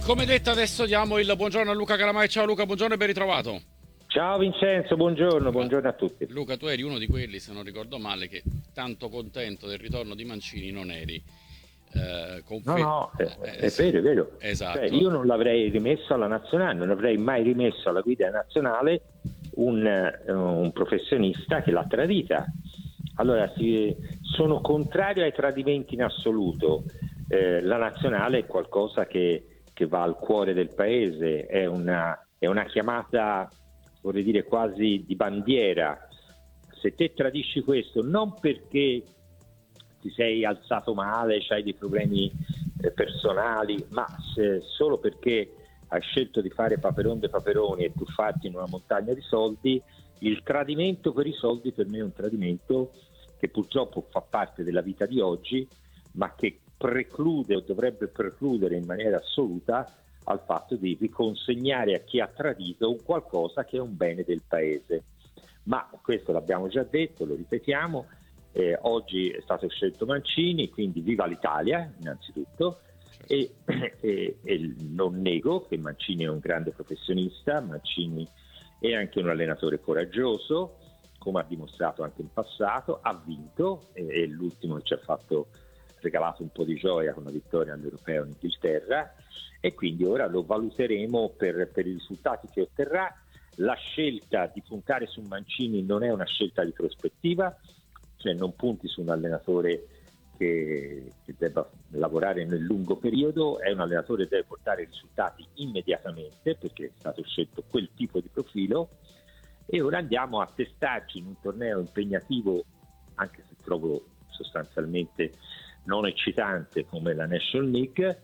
Come detto, adesso diamo il buongiorno a Luca Calamai. Ciao Luca, buongiorno e ben ritrovato. Ciao Vincenzo, buongiorno a tutti. Luca, tu eri uno di quelli, se non ricordo male, che tanto contento del ritorno di Mancini non eri. No, è Sì, vero, è vero. Cioè, esatto. io non l'avrei rimesso alla nazionale, non avrei mai rimesso alla guida nazionale un professionista che l'ha tradita. Allora, sono contrario ai tradimenti in assoluto. La nazionale è qualcosa che va al cuore del paese, è una chiamata, vorrei dire, quasi di bandiera. Se te tradisci questo, non perché ti sei alzato male, c'hai dei problemi personali, ma solo perché hai scelto di fare paperon de paperoni e tuffarti in una montagna di soldi, il tradimento per i soldi per me è un tradimento che purtroppo fa parte della vita di oggi, ma che preclude o dovrebbe precludere in maniera assoluta al fatto di riconsegnare a chi ha tradito un qualcosa che è un bene del paese. Ma questo l'abbiamo già detto, lo ripetiamo. Oggi è stato scelto Mancini, quindi viva l'Italia innanzitutto, e non nego che Mancini è un grande professionista, Mancini è anche un allenatore coraggioso, come ha dimostrato anche in passato, ha vinto, è l'ultimo che ci ha regalato un po' di gioia con la vittoria all'Europeo in Inghilterra, e quindi ora lo valuteremo per i risultati che otterrà. La scelta di puntare su Mancini non è una scelta di prospettiva, cioè non punti su un allenatore che debba lavorare nel lungo periodo, è un allenatore che deve portare risultati immediatamente perché è stato scelto quel tipo di profilo, e ora andiamo a testarci in un torneo impegnativo, anche se trovo sostanzialmente non eccitante come la National League,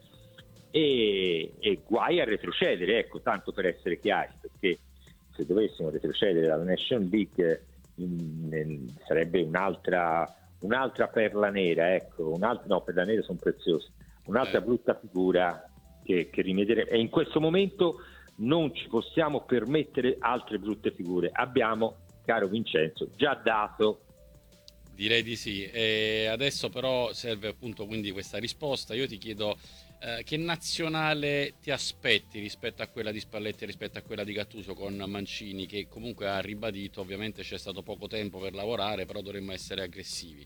e guai a retrocedere, ecco, tanto per essere chiari, perché se dovessimo retrocedere dalla National League sarebbe un'altra perla nera, ecco, no, perla nera sono preziose, un'altra brutta figura che rimedieremo, e in questo momento non ci possiamo permettere altre brutte figure. Abbiamo, caro Vincenzo, già dato. Direi di sì. E adesso però serve appunto quindi questa risposta. Io ti chiedo che nazionale ti aspetti rispetto a quella di Spalletti e rispetto a quella di Gattuso con Mancini, che comunque ha ribadito, ovviamente c'è stato poco tempo per lavorare, però dovremmo essere aggressivi.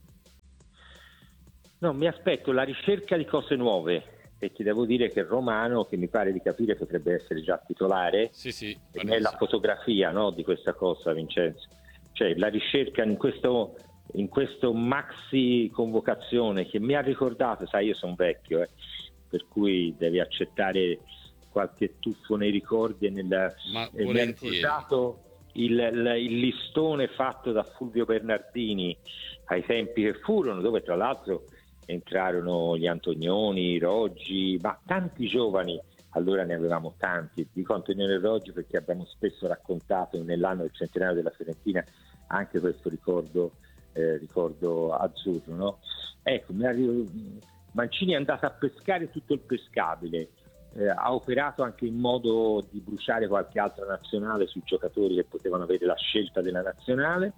No, mi aspetto la ricerca di cose nuove, e ti devo dire che Romano, che mi pare di capire potrebbe essere già titolare, Sì, sì, è la fotografia, no, di questa cosa, Vincenzo. Cioè la ricerca in questo maxi convocazione che mi ha ricordato, sai, io sono vecchio, per cui devi accettare qualche tuffo nei ricordi, mi ha ricordato il listone fatto da Fulvio Bernardini ai tempi che furono, dove tra l'altro entrarono gli Antonioni, i Roggi, ma tanti giovani. Allora ne avevamo tanti, dico Antonioni e Roggi perché abbiamo spesso raccontato nell'anno del centenario della Fiorentina anche questo ricordo azzurro, no? Ecco, Mancini è andato a pescare tutto il pescabile, ha operato anche in modo di bruciare qualche altra nazionale sui giocatori che potevano avere la scelta della nazionale,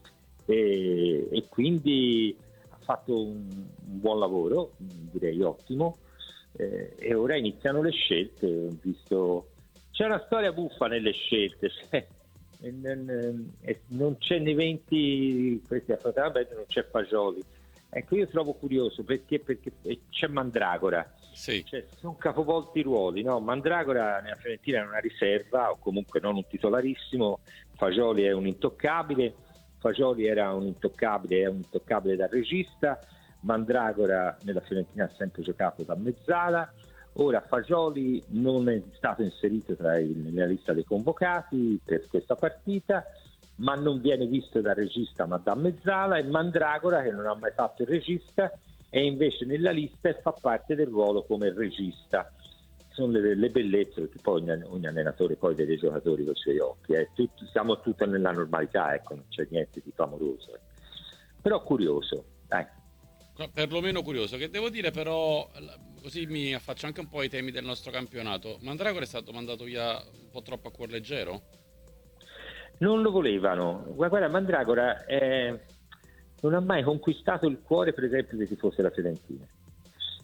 e quindi ha fatto un buon lavoro, direi ottimo, e ora iniziano le scelte. Ho visto, c'è una storia buffa nelle scelte, cioè, non c'è nei 20 questi affrontati, non c'è Fagioli. Ecco, io trovo curioso perché c'è Mandragora, sì. cioè sono capovolti i ruoli, no? Mandragora nella Fiorentina è una riserva o comunque non un titolarissimo, Fagioli è un intoccabile, Fagioli era un intoccabile, è un intoccabile da regista, Mandragora nella Fiorentina ha sempre giocato da mezzala. Ora Fagioli non è stato inserito nella lista dei convocati per questa partita, ma non viene visto da regista ma da mezzala, e Mandragora, che non ha mai fatto il regista, è invece nella lista e fa parte del ruolo come regista. Sono le bellezze, perché poi ogni allenatore poi vede i giocatori con i suoi occhi, siamo tutti nella normalità, ecco, non c'è niente di clamoroso, però curioso, dai. Perlomeno curioso, che devo dire però, così mi affaccio anche un po' ai temi del nostro campionato. Mandragora è stato mandato via un po' troppo a cuor leggero? Non lo volevano. Guarda, Mandragora non ha mai conquistato il cuore, per esempio, dei tifosi della Fiorentina.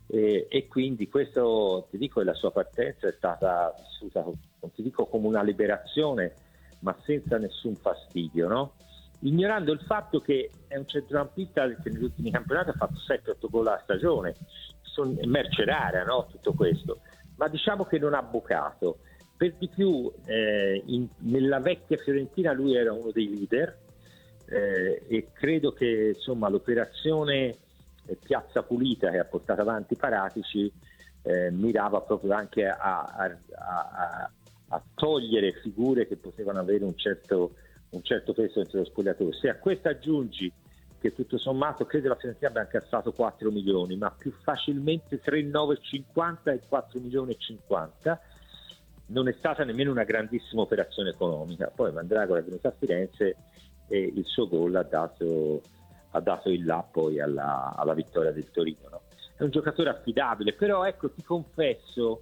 e quindi questo, ti dico, la sua partenza è stata vissuta, non ti dico come una liberazione, ma senza nessun fastidio, no? Ignorando il fatto che è un centrocampista che negli ultimi campionati ha fatto 7-8 gol a stagione, è merce rara, no? Tutto questo, ma diciamo che non ha bucato. Per di più nella vecchia Fiorentina lui era uno dei leader, e credo che insomma l'operazione Piazza Pulita che ha portato avanti Paratici mirava proprio anche a togliere figure che potevano avere un certo peso dentro lo spogliatoio. Se a questo aggiungi che tutto sommato credo la Fiorentina abbia incassato 4 milioni, ma più facilmente 3,950 e 4 milioni e 50, non è stata nemmeno una grandissima operazione economica. Poi Mandragora è venuto a Firenze e il suo gol ha dato il là poi alla vittoria del Torino, no? È un giocatore affidabile, però ecco, ti confesso,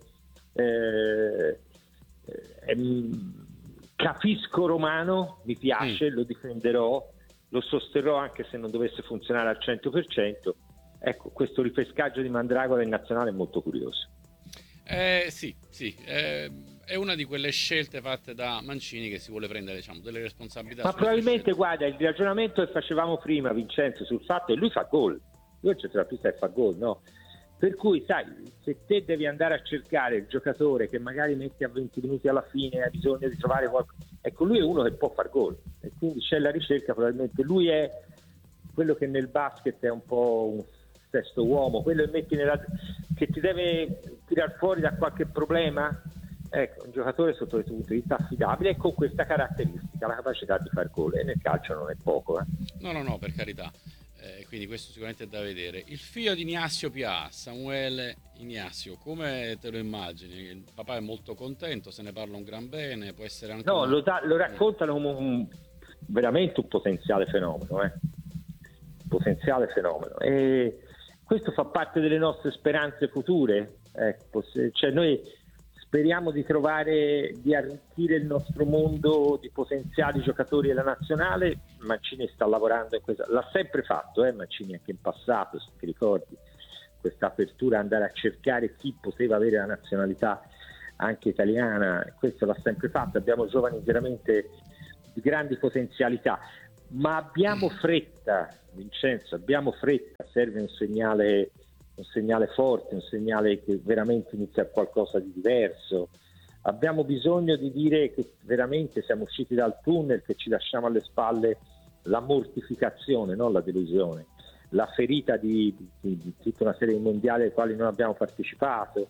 capisco Romano, mi piace, lo difenderò, lo sosterrò anche se non dovesse funzionare al 100%. Ecco, questo ripescaggio di Mandragora in nazionale è molto curioso. Sì, è una di quelle scelte fatte da Mancini che si vuole prendere, diciamo, delle responsabilità. Ma probabilmente, guarda, il ragionamento che facevamo prima, Vincenzo, sul fatto che lui fa gol, lui è il centrocampista che fa gol, no? Per cui, sai, se te devi andare a cercare il giocatore che magari metti a 20 minuti alla fine, ha bisogno di trovare qualcosa, ecco, lui è uno che può far gol, e quindi c'è la ricerca, probabilmente lui è quello che nel basket è un po' un sesto uomo, quello che metti che ti deve tirar fuori da qualche problema. Ecco, un giocatore sotto il punto di vista affidabile e con questa caratteristica, la capacità di far gol, e nel calcio non è poco. No, per carità. Quindi questo sicuramente è da vedere. Il figlio di Ignazio Pià, Samuele Ignazio, come te lo immagini? Il papà è molto contento, se ne parla un gran bene, può essere anche... No, lo raccontano come veramente un potenziale fenomeno, potenziale fenomeno. E questo fa parte delle nostre speranze future. Ecco, cioè noi speriamo di arricchire il nostro mondo di potenziali giocatori della nazionale. Mancini sta lavorando in questo, l'ha sempre fatto, Mancini anche in passato, se ti ricordi, questa apertura, andare a cercare chi poteva avere la nazionalità anche italiana, questo l'ha sempre fatto. Abbiamo giovani veramente di grandi potenzialità, ma abbiamo fretta, Vincenzo, abbiamo fretta, serve un segnale forte, un segnale che veramente inizia qualcosa di diverso. Abbiamo bisogno di dire che veramente siamo usciti dal tunnel, che ci lasciamo alle spalle la mortificazione, non la delusione, la ferita di tutta una serie di mondiali ai quali non abbiamo partecipato,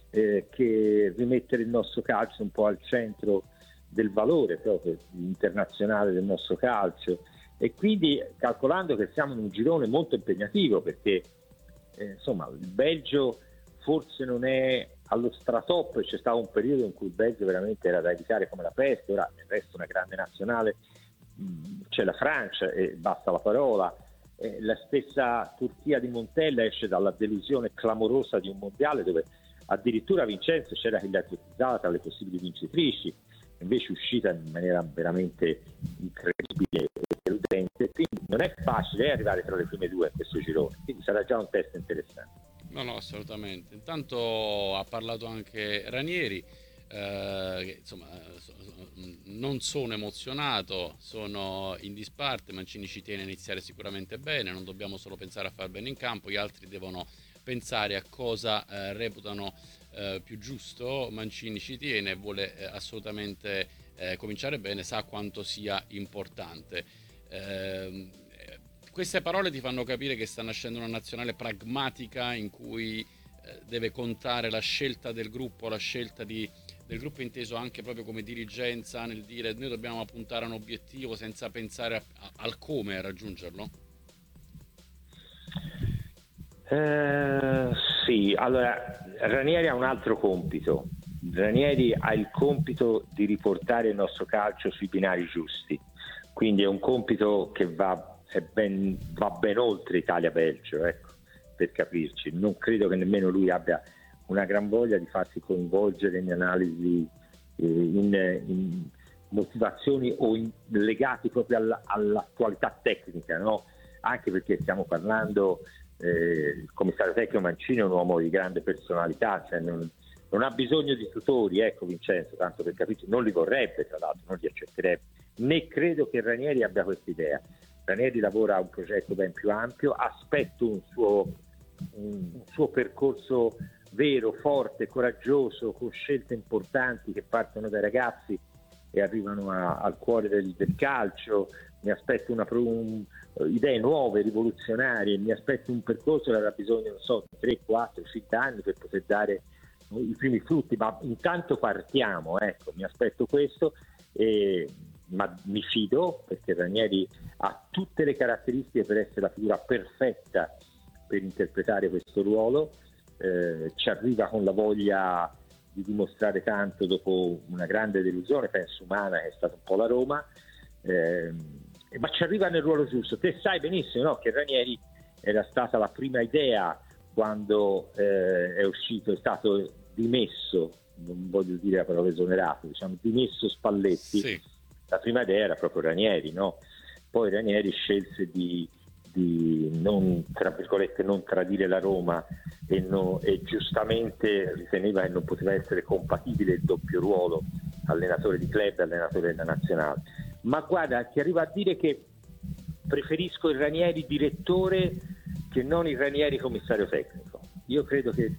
che rimettere il nostro calcio un po' al centro del valore proprio internazionale del nostro calcio, e quindi calcolando che siamo in un girone molto impegnativo, perché insomma il Belgio forse non è allo stratop, c'è stato un periodo in cui il Belgio veramente era da evitare come la peste, ora il resto è una grande nazionale, c'è la Francia e basta la parola, la stessa Turchia di Montella esce dalla delusione clamorosa di un mondiale dove addirittura Vincenzo c'era chi l'ha ipotizzata tra le possibili vincitrici, invece è uscita in maniera veramente incredibile e deludente, quindi non è facile arrivare tra le prime due in questo girone, quindi sarà già un test interessante. No, assolutamente. Intanto ha parlato anche Ranieri, che insomma non sono emozionato, sono in disparte. Mancini ci tiene a iniziare sicuramente bene, non dobbiamo solo pensare a far bene in campo, gli altri devono pensare a cosa reputano più giusto. Mancini ci tiene, vuole assolutamente cominciare bene, sa quanto sia importante. Queste parole ti fanno capire che sta nascendo una nazionale pragmatica in cui deve contare la scelta del gruppo, la scelta del gruppo inteso anche proprio come dirigenza, nel dire noi dobbiamo puntare a un obiettivo senza pensare al come raggiungerlo? Sì, allora Ranieri ha un altro compito. Ranieri ha il compito di riportare il nostro calcio sui binari giusti, quindi è un compito che va ben oltre Italia-Belgio, ecco, per capirci. Non credo che nemmeno lui abbia una gran voglia di farsi coinvolgere in analisi, in motivazioni o legati proprio all'attualità tecnica, no? Anche perché stiamo parlando il commissario tecnico Mancini è un uomo di grande personalità, cioè non ha bisogno di tutori, ecco Vincenzo, tanto per capirci, non li vorrebbe tra l'altro, non li accetterebbe, né credo che Ranieri abbia questa idea. Ranieri lavora a un progetto ben più ampio, aspetto un suo percorso vero, forte, coraggioso, con scelte importanti che partono dai ragazzi e arrivano al cuore del calcio. Mi aspetto idee nuove, rivoluzionarie, mi aspetto un percorso che avrà bisogno, non so, 3, 4, 5 anni per poter dare i primi frutti, ma intanto partiamo, ecco, mi aspetto questo, ma mi fido perché Ranieri ha tutte le caratteristiche per essere la figura perfetta per interpretare questo ruolo, ci arriva con la voglia di dimostrare tanto dopo una grande delusione, penso umana, che è stata un po' la Roma, ma ci arriva nel ruolo giusto. Te sai benissimo, no, che Ranieri era stata la prima idea quando è stato dimesso, non voglio dire la parola esonerato, diciamo dimesso Spalletti, sì. La prima idea era proprio Ranieri, no? Poi Ranieri scelse di non, tra virgolette, non tradire la Roma e giustamente riteneva che non poteva essere compatibile il doppio ruolo, allenatore di club e allenatore della nazionale. Ma guarda, ti arrivo a dire che preferisco il Ranieri direttore che non il Ranieri commissario tecnico. Io credo che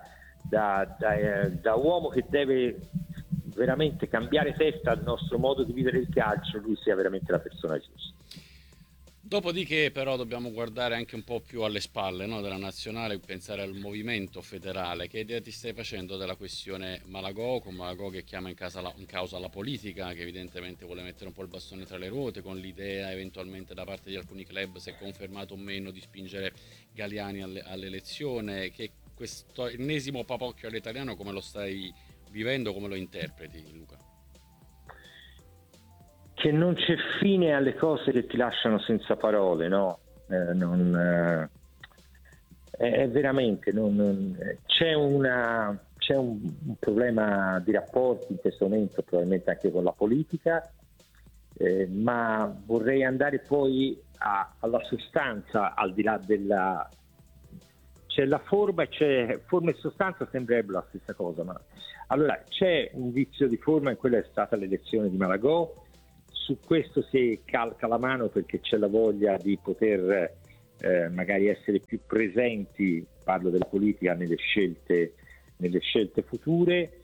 da uomo che deve veramente cambiare testa al nostro modo di vivere il calcio, lui sia veramente la persona giusta. Dopodiché però dobbiamo guardare anche un po' più alle spalle, no, della nazionale, pensare al movimento federale. Che idea ti stai facendo della questione Malagò, con Malagò che chiama in causa la politica, che evidentemente vuole mettere un po' il bastone tra le ruote, con l'idea eventualmente da parte di alcuni club, se confermato o meno, di spingere Galliani all'elezione? Che questo ennesimo papocchio all'italiano come lo stai vivendo, come lo interpreti, Luca? Che non c'è fine alle cose che ti lasciano senza parole, no? È veramente c'è un problema di rapporti in questo momento, probabilmente anche con la politica, ma vorrei andare poi alla sostanza, al di là della... C'è la forma e c'è forma e sostanza, sembrerebbe la stessa cosa, ma allora c'è un vizio di forma e quella è stata l'elezione di Malagò. Su questo si calca la mano perché c'è la voglia di poter magari essere più presenti, parlo della politica, nelle scelte future.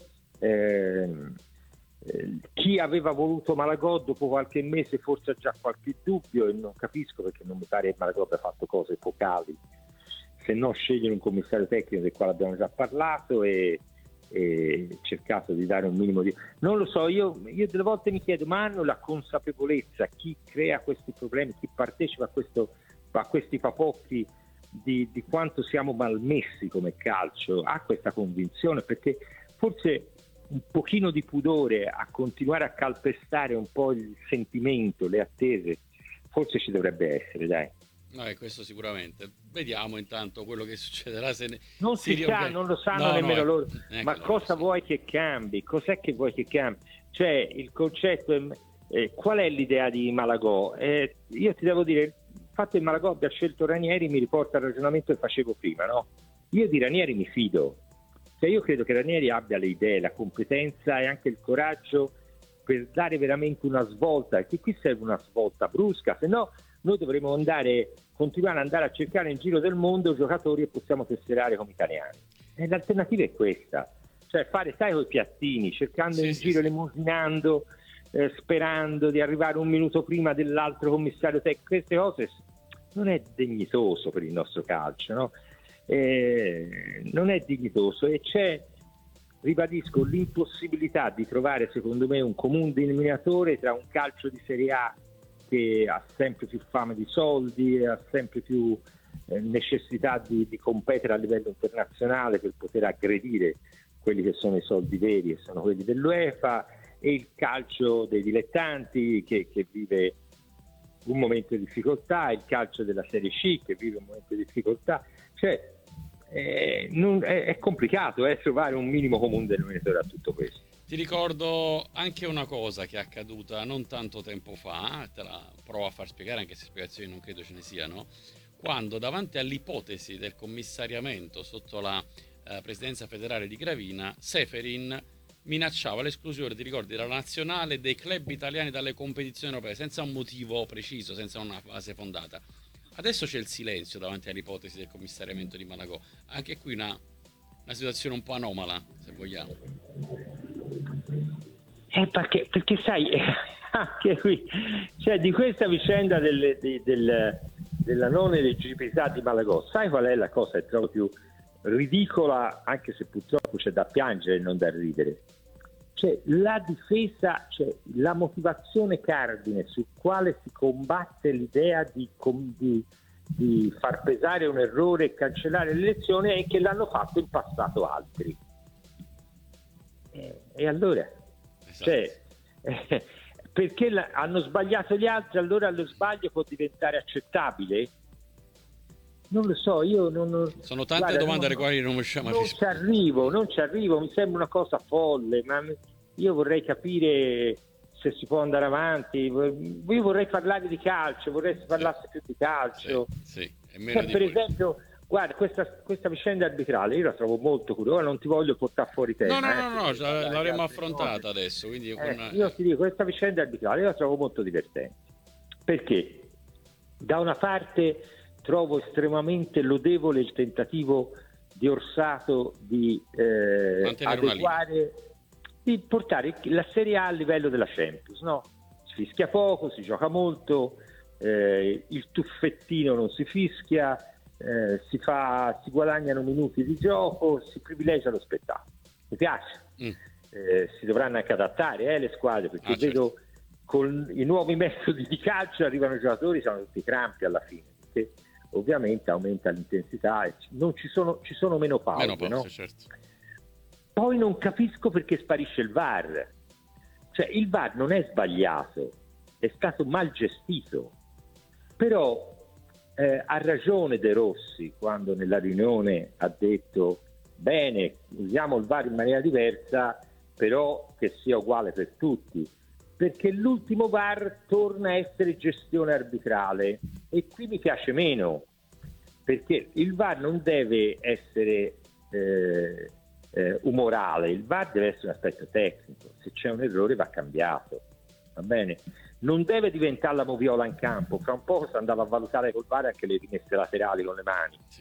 Chi aveva voluto Malagò dopo qualche mese forse ha già qualche dubbio e non capisco, perché non mi pare che Malagò abbia fatto cose focali, se no scegliere un commissario tecnico del quale abbiamo già parlato e cercato di dare un minimo di... Non lo so, io delle volte mi chiedo, ma hanno la consapevolezza chi crea questi problemi, chi partecipa a questi papocchi di quanto siamo malmessi come calcio, ha questa convinzione? Perché forse un pochino di pudore a continuare a calpestare un po' il sentimento, le attese, forse ci dovrebbe essere, dai. No, questo sicuramente. Vediamo intanto quello che succederà. Non si sa, non lo sanno nemmeno loro. Ma cosa vuoi che cambi? Cos'è che vuoi che cambi? Cioè, il concetto qual è l'idea di Malagò? Io ti devo dire, il fatto che Malagò abbia scelto Ranieri mi riporta al ragionamento che facevo prima, no? Io di Ranieri mi fido. Cioè, io credo che Ranieri abbia le idee, la competenza e anche il coraggio per dare veramente una svolta, e che qui serve una svolta brusca, se no noi dovremo continuare ad andare a cercare in giro del mondo giocatori che possiamo tesserare come italiani. E l'alternativa è questa, cioè fare, sai, coi piattini, cercando in giro, elemosinando, sperando di arrivare un minuto prima dell'altro commissario tecnico. Queste cose non è dignitoso per il nostro calcio, no? Non è dignitoso, e c'è, ribadisco, l'impossibilità di trovare, secondo me, un comune denominatore tra un calcio di Serie A che ha sempre più fame di soldi e ha sempre più necessità di competere a livello internazionale per poter aggredire quelli che sono i soldi veri, che sono quelli dell'UEFA, e il calcio dei dilettanti che vive un momento di difficoltà, il calcio della Serie C che vive un momento di difficoltà. Cioè è complicato trovare un minimo comune denominatore a tutto questo. Ti ricordo anche una cosa che è accaduta non tanto tempo fa, te la provo a far spiegare, anche se spiegazioni non credo ce ne siano. quando davanti all'ipotesi del commissariamento sotto la presidenza federale di Gravina, Seferin minacciava l'esclusione, ti ricordi, della nazionale dei club italiani dalle competizioni europee, senza un motivo preciso, senza una base fondata. Adesso c'è il silenzio davanti all'ipotesi del commissariamento di Malagò. Anche qui una situazione un po' anomala, se vogliamo. Perché sai, anche qui, cioè di questa vicenda della non eleggibilità di Malagò, sai qual è la cosa che trovo più ridicola, anche se purtroppo c'è da piangere e non da ridere? Cioè la difesa, cioè la motivazione cardine su quale si combatte l'idea di far pesare un errore e cancellare l'elezione è che l'hanno fatto in passato altri. E allora? Esatto. Cioè, perché hanno sbagliato gli altri, allora lo sbaglio può diventare accettabile? Non lo so, io non... Sono tante domande alle quali non riusciamo a rispondere. Non ci arrivo, mi sembra una cosa folle, ma io vorrei capire se si può andare avanti. Io vorrei parlare di calcio, vorrei che si parlasse più di calcio. Sì, è meno di per esempio, guarda, questa vicenda arbitrale io la trovo molto curiosa, non ti voglio portare fuori tema. No, l'avremo affrontata adesso. Quindi io ti dico, questa vicenda arbitrale io la trovo molto divertente, perché da una parte trovo estremamente lodevole il tentativo di Orsato di adeguare, di portare la Serie A livello della Champions, no? Si fischia poco, si gioca molto, il tuffettino non si fischia, si guadagnano minuti di gioco, si privilegia lo spettacolo. Mi piace. Si dovranno anche adattare le squadre, perché vedo con i nuovi metodi di calcio arrivano i giocatori, sono tutti crampi alla fine, perché ovviamente aumenta l'intensità e ci sono meno pause, no? Certo. Poi non capisco perché sparisce il VAR. Cioè il VAR non è sbagliato, è stato mal gestito, però ha ragione De Rossi quando nella riunione ha detto bene, usiamo il VAR in maniera diversa, però che sia uguale per tutti, perché l'ultimo VAR torna a essere gestione arbitrale e qui mi piace meno, perché il VAR non deve essere umorale, il VAR deve essere un aspetto tecnico, se c'è un errore va cambiato, va bene? Non deve diventare la moviola in campo, fra un po' si andava a valutare col VAR anche le rimesse laterali con le mani,